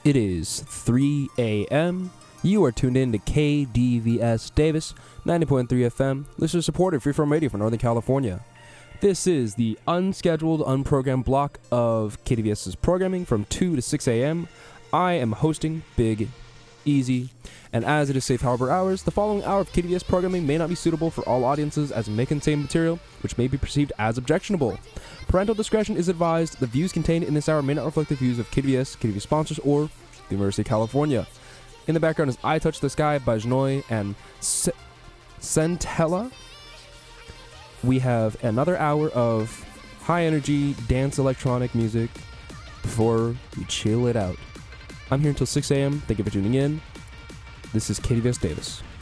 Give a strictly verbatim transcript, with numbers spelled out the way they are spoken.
It is three a.m. You are tuned in to K D V S Davis, ninety point three F M, listener-supported freeform radio for Northern California. This is the unscheduled, unprogrammed block of KDVS's programming from two to six a.m. I am hosting Big Easy, and as it is safe harbor hours, the following hour of K D V S programming may not be suitable for all audiences as it may contain material which may be perceived as objectionable. Parental discretion is advised. The views contained in this hour may not reflect the views of K D V S, K D V S sponsors, or the University of California. In the background is I Touch the Sky by Jnoy and S- Centella. We have another hour of high-energy dance electronic music before we chill it out. I'm here until six a.m. Thank you for tuning in. This is K D V S Davis.